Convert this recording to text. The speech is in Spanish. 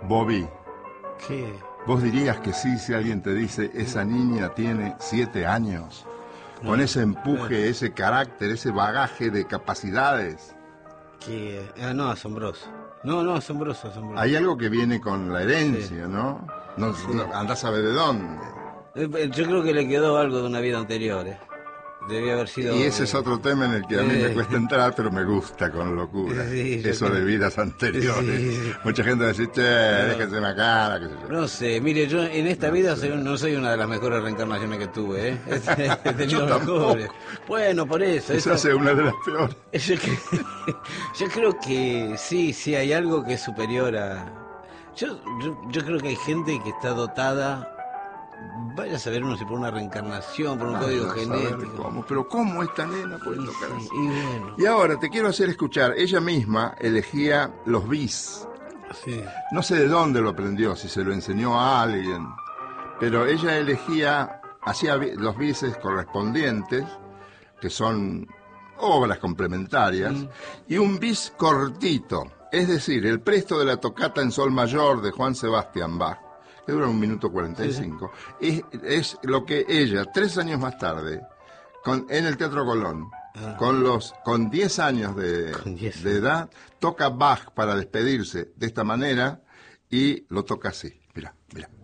Bobby, ¿Qué? ¿vos dirías que sí si alguien te dice esa niña tiene 7 años? Con ese empuje, ese carácter, ese bagaje de capacidades. ¿Qué? No, asombroso. No, asombroso. Hay algo que viene con la herencia, Sí. ¿no? No, Sí. andás a ver de dónde. Yo creo que le quedó algo de una vida anterior, ¿eh? Debía haber sido... Y ese es otro tema en el que a mí me cuesta eh, entrar, pero me gusta con locura. Sí, yo Eso de creo. vidas anteriores. Sí. Mucha gente va a decir, che, déjense una cara, qué sé yo. No sé, mire, yo en esta No vida sé. no soy una de las mejores reencarnaciones que tuve, ¿eh? He tenido Yo mejores. tampoco. Bueno, por eso. Esa es una de las peores. Yo creo que sí, hay algo que es superior a... Yo creo que hay gente que está dotada, vaya a saber uno si por una reencarnación, por un código Vaya a saber genético. cómo. Pero ¿cómo esta nena puede Y, tocar así? y bueno, Y ahora te quiero hacer escuchar. Ella misma elegía los bis. sí. No sé de dónde lo aprendió, si se lo enseñó a alguien. Pero ella elegía, hacía los bises correspondientes, que son obras complementarias, y un bis cortito, es decir, el presto de la tocata en sol mayor de Juan Sebastián Bach, que dura 1 minuto 45, es lo que ella, 3 años más tarde, en el Teatro Colón, con 10 años Con 10 de edad, toca Bach para despedirse de esta manera y lo toca así. Mira, mira.